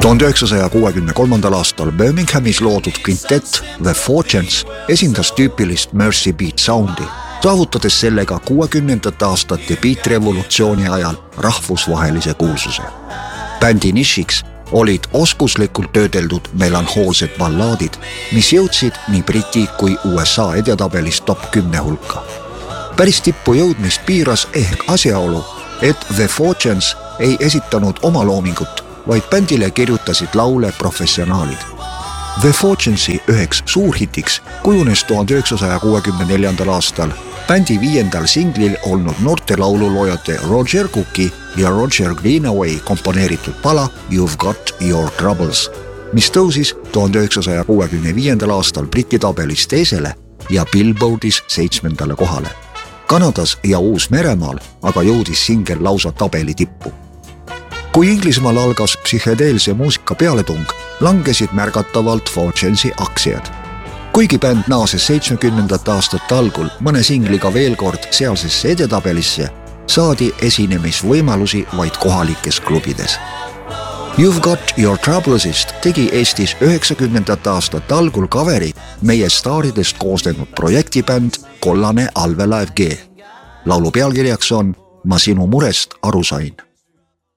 1963. aastal Birminghamis loodud kvintett The Fortunes esindas tüüpilist Mercy Beat soundi, saavutades sellega 60. aastate beat-revolutsiooni ajal rahvusvahelise kuulsuse. Bändi nišiks olid oskuslikult töödeldud melanhoolsed ballaadid, mis jõudsid nii Briti kui USA edetabelis top 10 hulka. Päris tippu jõudmist piiras ehk asjaolu, et The Fortunes ei esitanud oma loomingut, vaid bändile kirjutasid laule professionaalid. The Fortunesi üheks suurhitiks kujunes 1964. aastal bändi 5. singlil olnud noorte laululoojate Roger Cooki ja Roger Greenaway komponeeritud pala You've Got Your Troubles, mis tõusis 1965. aastal Briti tabelis teisele ja Billboardis 7. kohale. Kanadas ja Uus-Meremaal aga jõudis singel lausa tabeli tippu. Kui Inglismaal algas psühhedeelse muusika pealetung, langesid märgatavalt Fortunesi aktsiad. Kuigi bänd naases 70. aastate algul mõne singliga veel kord sealsesse edetabelisse, saadi esinemisvõimalusi vaid kohalikes klubides. You've Got Your Troublesist tegi Eestis 90. aastate algul kaveri meie staaridest koosnenud projektibänd Kollane allveelaev G. Laulu pealkirjaks on Ma sinu murest aru sain.